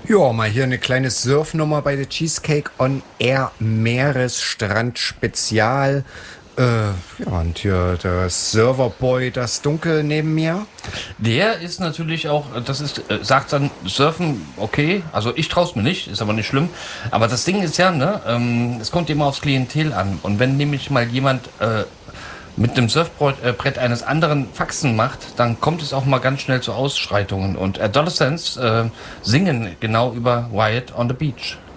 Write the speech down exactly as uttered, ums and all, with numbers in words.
Ja, mal hier eine kleine Surfnummer bei der Cheesecake on Air Meeresstrand Spezial. Äh, ja, und hier der Serverboy, das Dunkel neben mir. Der ist natürlich auch, das ist, äh, sagt dann Surfen, okay, also ich traue es mir nicht, ist aber nicht schlimm. Aber das Ding ist ja, ne, ähm, es kommt immer aufs Klientel an. Und wenn nämlich mal jemand äh, mit dem Surfbrett äh, Brett eines anderen Faxen macht, dann kommt es auch mal ganz schnell zu Ausschreitungen. Und Adolescents äh, singen genau über Riot on the Beach.